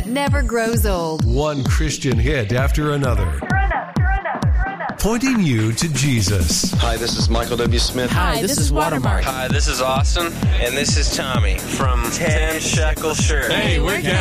never grows old. One Christian hit after another. Pointing you to Jesus. Hi, this is Michael W. Smith. Hi, this is Watermark. Hi, this is Austin. And this is Tommy From 10 Shekel Shirt. Hey, we're